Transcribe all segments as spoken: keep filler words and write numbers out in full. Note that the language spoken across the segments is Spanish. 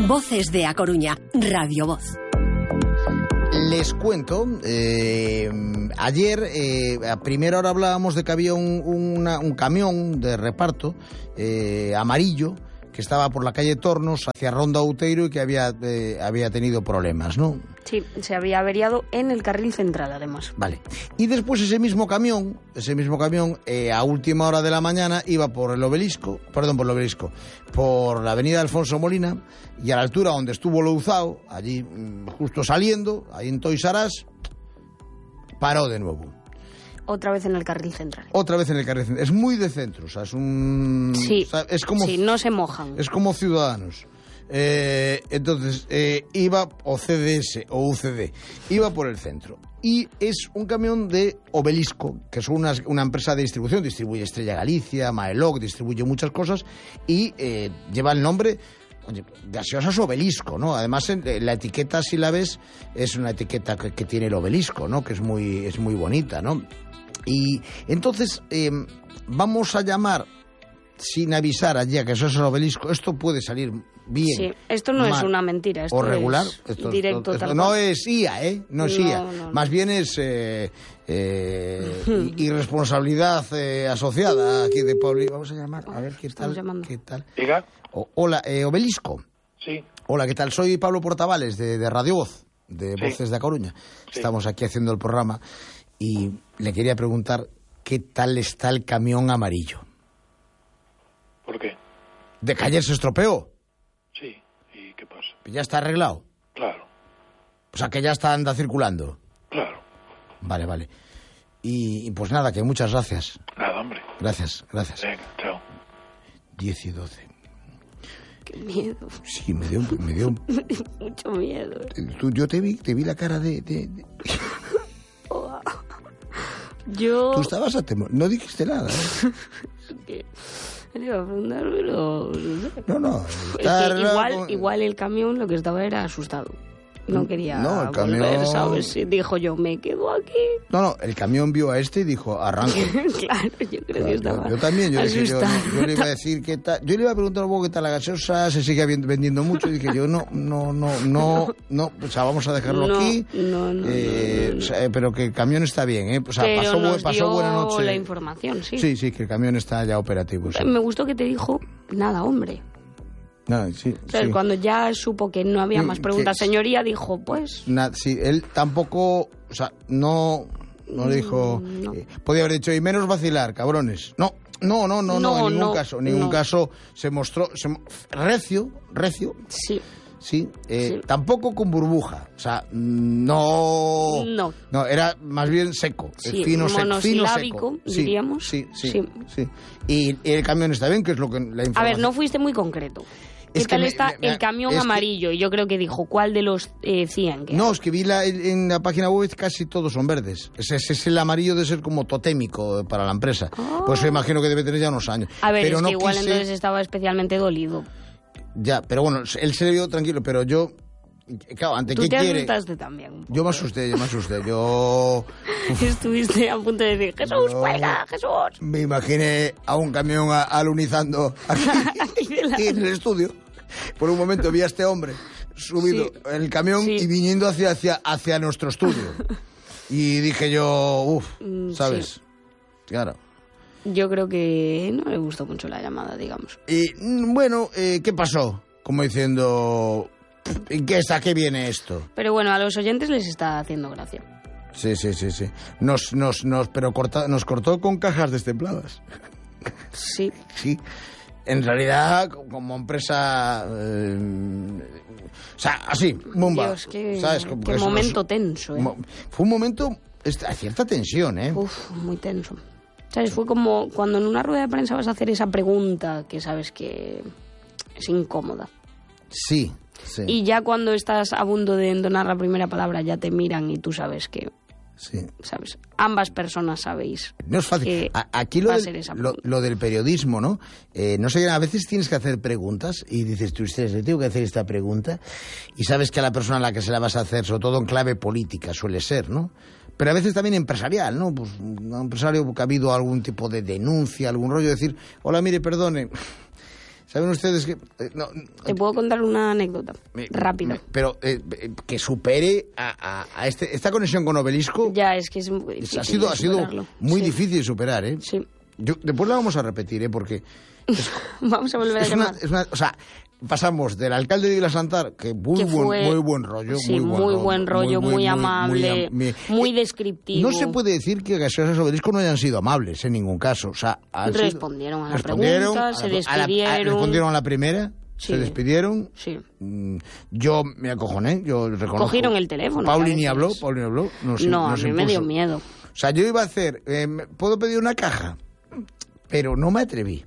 Voces de A Coruña, Radio Voz. Les cuento, eh, ayer eh, a primera hora hablábamos de que había un, una, un camión de reparto eh, amarillo que estaba por la calle Tornos hacia Ronda Outeiro y que había, eh, había tenido problemas, ¿no? Sí, se había averiado en el carril central, además. Vale. Y después ese mismo camión, ese mismo camión, eh, a última hora de la mañana iba por el obelisco, perdón, por el obelisco, por la avenida Alfonso Molina, y a la altura donde estuvo Louzao, allí justo saliendo, ahí en Toys R Us, paró de nuevo. Otra vez en el carril central. Otra vez en el carril central. Es muy de centro, o sea, es un... Sí, o sea, es como, sí, no se mojan. Es como Ciudadanos. Eh, entonces, eh, iba, o C D S, o U C D, iba por el centro. Y es un camión de Obelisco, que es una, una empresa de distribución, distribuye Estrella Galicia, Maeloc, distribuye muchas cosas, y eh, lleva el nombre... Oye, gaseosas Obelisco, ¿no? Además, en, en la etiqueta, si la ves, es una etiqueta que, que tiene el obelisco, ¿no? Que es muy, es muy bonita, ¿no? Y entonces, eh, vamos a llamar, sin avisar allí a Gaseosas Obelisco, esto puede salir bien. Sí, esto no mal, es una mentira, esto o regular. es esto, directo. esto, esto tal no cual. es I A, ¿eh? No es no, I A. No, no. Más bien es eh, eh, irresponsabilidad eh, asociada aquí de Pablo. Vamos a llamar, a ver qué tal. ¿Qué tal? Diga. O, hola, eh, Obelisco. Sí. Hola, ¿qué tal? Soy Pablo Portavales de, de Radio Voz, de Sí. Voces de A Coruña. Sí. Estamos aquí haciendo el programa y le quería preguntar qué tal está el camión amarillo. ¿Por qué? ¿De que ayer se estropeó? Sí. ¿Y qué pasa? ¿Ya está arreglado? Claro, O sea, que ya está anda circulando. claro. Vale, vale. Y, y pues nada, que muchas gracias. Nada, hombre. Gracias, gracias. Venga, chao. diez y doce. Qué miedo. Sí, me dio, me dio... Mucho miedo. Tú, yo te vi, te vi la cara de... de, de... Yo... Tú estabas atemor... No dijiste nada, ¿eh? ¿Qué? Le iba a preguntar, pero... No, no. Es está que arreglado igual, con- igual el camión lo que estaba era asustado. No quería No, el camión- volver, ¿sabes? Dijo yo, me quedo aquí. No, no, el camión vio a este y dijo, arranco. Claro, yo creo Claro, que estaba yo, yo también, yo, dije, yo, asustado. yo le iba a decir qué tal, yo le iba a preguntar un poco qué tal la gaseosa, se sigue habiendo- vendiendo mucho, y dije yo, no, no, no, no, no, o sea, vamos a dejarlo No, aquí, no, no, eh, no, no, no. o sea, pero que el camión está bien, ¿eh? O sea, Pero pasó, bu- nos pasó dio buena noche. la información, sí. Sí, sí, que el camión está ya operativo. Sí. Me gustó que te dijo, nada, hombre. No, sí, O sea, sí. cuando ya supo que no había Mm, más preguntas, que- señoría, dijo, pues... Na- sí, él tampoco, o sea, no, no le dijo, Mm, no. eh, podía haber dicho, y menos vacilar, cabrones. No, no, no, no, no, No, en ningún no, caso, en ningún no. caso se mostró, se mo- recio, recio, Sí. sí, eh, Sí. tampoco con burbuja, o sea, no, No. no, era más bien seco, Sí, fino, seco, fino, monosilábico, seco. Sí, diríamos. Sí, sí, Sí. sí. Y, y el camión está bien, que es lo que la información. A ver, no fuiste muy concreto. ¿Qué Es que tal me- está me- me- el camión es que- amarillo? Y yo creo que dijo, ¿cuál de los eh, cien? Que No, es que vi la, en la página web casi todos son verdes. Ese, ese es el amarillo de ser como totémico para la empresa. Oh. Pues yo imagino que debe tener ya unos años. A ver, pero es no que igual quise- entonces estaba especialmente dolido. Ya, pero bueno, él se le vio tranquilo, pero yo... Claro, ¿ante Tú qué te quiere? asustaste también. un poco. Yo me asusté, yo me asusté. Yo Estuviste a punto de decir, Jesús, Yo- cuelga, Jesús. me imaginé a un camión a- alunizando aquí, Aquí delante. en el estudio. Por un momento vi a este hombre subido Sí. en el camión Sí. y viniendo hacia, hacia, hacia nuestro estudio. Y dije yo, uff, Mm, ¿sabes? sí. Claro. Yo creo que no le gustó mucho la llamada, digamos. Y mm, bueno, eh, ¿qué pasó? Como diciendo, ¿en qué está? ¿Qué viene esto? Pero bueno, a los oyentes les está haciendo gracia. Sí, sí, sí, sí. Nos, nos, nos, pero corta, nos cortó con cajas destempladas. Sí. Sí. En realidad, como empresa, eh, o sea, así, bomba. Dios, qué, ¿sabes? Como qué que eso momento nos- tenso, ¿eh? mo- Fue un momento, est- a cierta tensión, ¿eh? Uf, muy tenso. ¿Sabes? Fue como cuando en una rueda de prensa vas a hacer esa pregunta que sabes que es incómoda. Sí, sí, Y ya cuando estás a punto de entonar la primera palabra ya te miran y tú sabes que, sí. ¿sabes? Ambas personas sabéis. No es fácil. que A- Aquí lo va a del, ser esa lo, pregunta. lo del periodismo, ¿no? Eh, no sé, a veces tienes que hacer preguntas y dices, tú, ustedes, le tengo que hacer esta pregunta y sabes que a la persona a la que se la vas a hacer, sobre todo en clave política, suele ser, ¿no? Pero a veces también empresarial, ¿no? Pues un empresario que ha habido algún tipo de denuncia, algún rollo, decir, hola, mire, perdone, ¿Saben ustedes que...? eh, no, Te puedo contar una anécdota me- rápida. me- pero eh, eh, que supere a, a- a este, esta conexión con Obelisco. Ya, es que es muy es- difícil ha sido, de ha sido superarlo. muy Sí. difícil de superar, ¿eh? Sí. Yo, después la vamos a repetir, ¿eh? Porque es, Vamos a volver a es una, llamar. es una... O sea, pasamos del alcalde de Vila Santar, que muy, Que buen, fue- muy buen rollo, sí, muy buen muy rollo, buen rollo, muy amable, muy- muy eh, descriptivo. No se puede decir que Gaseosas Obelisco no hayan sido amables en ningún caso. O sea, han sido- Respondieron a la respondieron pregunta, a se la- a la- a- despidieron. respondieron a la primera, Sí. se despidieron. Sí. Mm, Yo me acojoné, yo reconozco. Cogieron el teléfono, Pauli a ni veces. habló, Pauli ni habló. No, se- No, a se mí me dio impuso. miedo. O sea, yo iba a hacer, eh, ¿puedo pedir una caja? Pero no me atreví.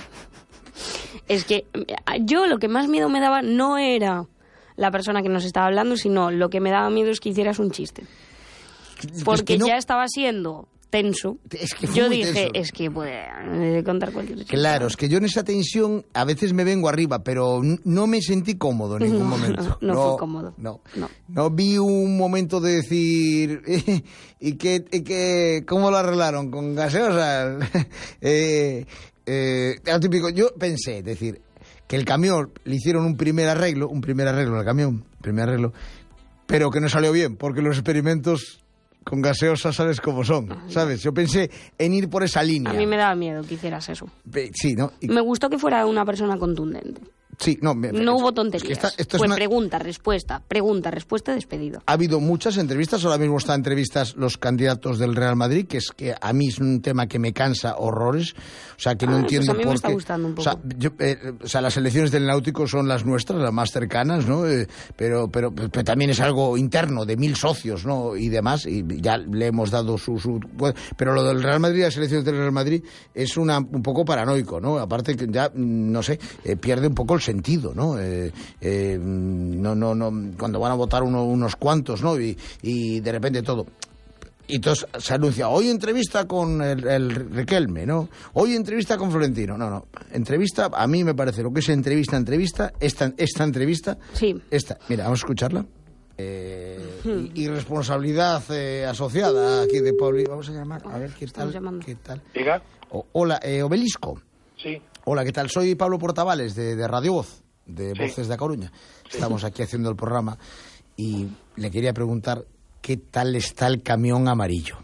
Es que eh, yo lo que más miedo me daba no era la persona que nos estaba hablando, sino lo que me daba miedo es que hicieras un chiste. Porque Es que no- ya estaba siendo tenso. Es que fue Yo muy dije, tenso. es que puede contar cualquier chiste. Claro, es que yo en esa tensión a veces me vengo arriba, pero n- no me sentí cómodo en ningún No, momento. no, no fue cómodo. No, No. no vi un momento de decir, eh, ¿y qué, y qué, cómo lo arreglaron? ¿Con gaseosas? eh, eh, lo típico, yo pensé, decir, que el camión le hicieron un primer arreglo, un primer arreglo al camión, primer arreglo, pero que no salió bien, porque los experimentos con gaseosas sabes cómo son, ¿sabes? Yo pensé en ir por esa línea. A mí me daba miedo que hicieras eso. Pe- Sí, ¿no? Y- Me gustó que fuera una persona contundente. sí, no, me- No es- hubo es tonterías. que esta- esto es Fue una- pregunta, respuesta, pregunta, respuesta, despedido. Ha habido muchas entrevistas, ahora mismo están entrevistas los candidatos del Real Madrid, que es que a mí es un tema que me cansa horrores, o sea, que no Ah, entiendo pues a mí me por está qué. gustando un O sea, poco. yo, eh, o sea, las elecciones del Náutico son las nuestras, las más cercanas, ¿no? Eh, pero, pero, pero también es algo interno, de mil socios, ¿no? Y demás, y ya le hemos dado su... su pues, pero lo del Real Madrid, las elecciones del Real Madrid, es una, un poco paranoico, ¿no? Aparte que ya, mm, no sé, eh, pierde un poco el sentido, ¿no? Eh, eh, no, no, no, cuando van a votar uno- unos cuantos, ¿no? Y, y de repente todo. Y entonces se anuncia, hoy entrevista con el, el Riquelme, ¿no? Hoy entrevista con Florentino. No, no. Entrevista, a mí me parece lo que es entrevista, entrevista, esta, esta entrevista, Sí. esta. Mira, vamos a escucharla. Eh, y, y responsabilidad eh, asociada aquí de Pauli. Vamos a llamar, a ver qué tal. Estamos llamando. ¿Qué tal? Diga. O- hola, eh, Obelisco. Sí. Hola, ¿qué tal? Soy Pablo Portavales de, de Radio Voz, de Sí. Voces de A Coruña. Estamos aquí haciendo el programa y le quería preguntar qué tal está el camión amarillo.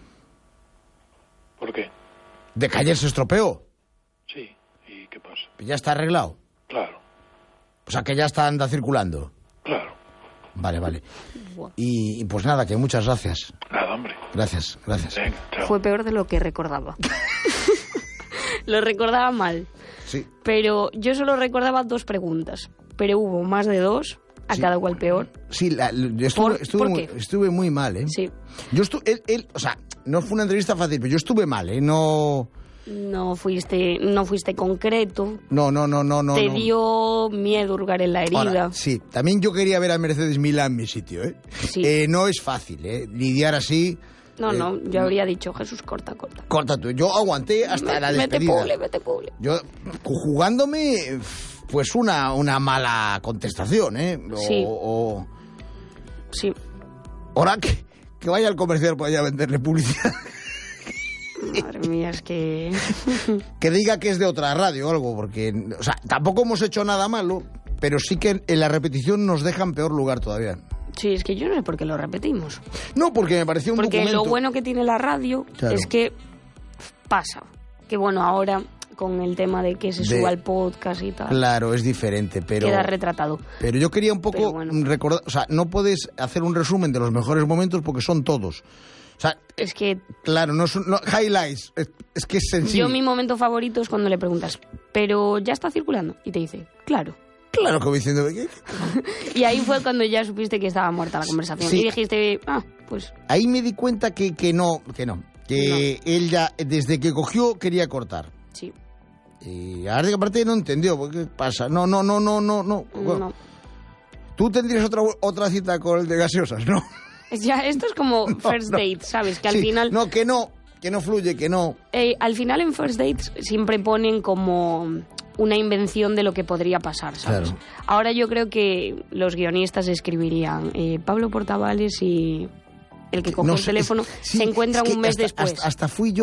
¿Por qué? ¿De que ayer se estropeó? Sí. ¿Y qué pasa? ¿Ya está arreglado? Claro. O sea, que ya está anda circulando. Claro. Vale, vale. Buah. Y, y pues nada, que muchas gracias. Nada, hombre. Gracias, gracias. Venga, chao. Fue peor de lo que recordaba. Lo recordaba mal. Sí. Pero yo solo recordaba dos preguntas. Pero hubo más de dos, a Sí. cada cual peor. Sí, la- yo estuve, ¿Por- estuve, por muy, qué? estuve muy mal, ¿eh? Sí. Yo estuve, él, él, o sea, no fue una entrevista fácil, pero yo estuve mal, ¿eh? No, No fuiste, no fuiste concreto. no, no, no, no, no. Te no. dio miedo hurgar en la herida. Ahora, sí, también yo quería ver a Mercedes Milá en mi sitio, ¿eh? Sí. Eh, no es fácil, ¿eh? Lidiar así. No, eh, no, yo habría dicho, Jesús, corta, corta. Corta tú. Yo aguanté hasta Me- la Vete despedida. publi, vete publi. Yo, jugándome, pues una, una mala contestación, ¿eh? O, Sí. o- Sí. ahora que, que vaya al comercial para allá a venderle publicidad. Madre mía, es que... Que diga que es de otra radio o algo, porque, o sea, tampoco hemos hecho nada malo, pero sí que en la repetición nos deja en peor lugar todavía. Sí, es que yo no sé por qué lo repetimos. No, porque me pareció un Porque documento... lo bueno que tiene la radio Claro. es que pasa. Que bueno, ahora con el tema de que se De- suba el podcast y tal, Claro, es diferente, pero... queda retratado. Pero yo quería un poco Pero bueno. recordar... O sea, no puedes hacer un resumen de los mejores momentos porque son todos. O sea, Es que claro, no son... no, highlights, es, es que es sencillo. yo mi momento favorito es cuando le preguntas, pero ya está circulando. Y te dice, claro. Claro, como diciendo... ¿qué? Y ahí fue cuando ya supiste que estaba muerta la conversación. Sí. Y dijiste, ah, pues Ahí me di cuenta que, que no, que no. Que él ya, desde que cogió, quería cortar. sí. Y ahora que aparte no entendió, ¿qué pasa? No, no, no, no, no, no. No. Tú tendrías otra, otra cita con el de gaseosas, ¿no? Es ya, esto es como first no. date, ¿sabes? Que al Sí, final... No, que no, que no fluye, que no. Eh, al final en First Dates siempre ponen como una invención de lo que podría pasar, ¿sabes? Claro. Ahora yo creo que los guionistas escribirían eh, Pablo Portavales y el que coge No el sé, teléfono es- sí, se encuentran es que un mes hasta, después. Hasta, hasta fui yo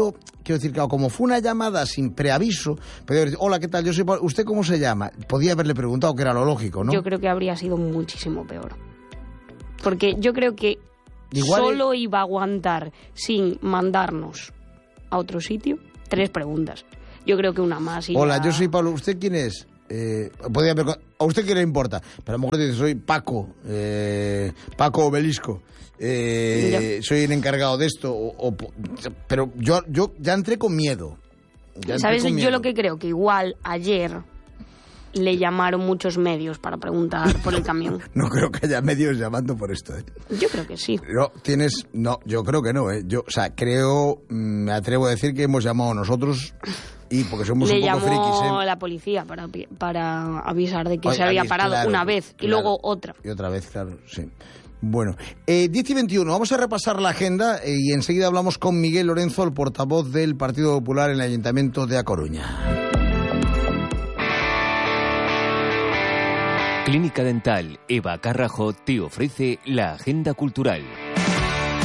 quiero decir, claro, como fue una llamada sin preaviso, podía haber dicho, hola, ¿qué tal? Yo soy Pablo. ¿Usted cómo se llama? Podía haberle preguntado, que era lo lógico, ¿no? Yo creo que habría sido muchísimo peor. Porque yo creo que Igual solo es... iba a aguantar sin mandarnos a otro sitio tres preguntas. Yo creo que una más. Y hola, ya... yo soy Pablo. ¿Usted quién es? Eh, podía haber... ¿A usted qué le importa? Pero a lo mejor dice, soy Paco, eh, Paco Obelisco. Eh, soy el encargado de esto. O, o, pero yo, yo ya entré con miedo. Ya entré ¿Sabes? con Yo miedo. lo que creo que igual ayer le llamaron muchos medios para preguntar por el camión. No creo que haya medios llamando por esto, ¿eh? Yo creo que sí. No, tienes... No, yo creo que no, ¿eh? Yo, o sea, creo... Me atrevo a decir que hemos llamado nosotros... Y porque somos le un poco llamó frikis, ¿eh? la policía para, para avisar de que Oye, se había avis, parado claro, una vez y claro. luego otra. Y otra vez, claro, sí. Bueno, eh, diez y veintiuno, vamos a repasar la agenda eh, y enseguida hablamos con Miguel Lorenzo, el portavoz del Partido Popular en el Ayuntamiento de A Coruña. Clínica Dental Eva Carrajo te ofrece la agenda cultural.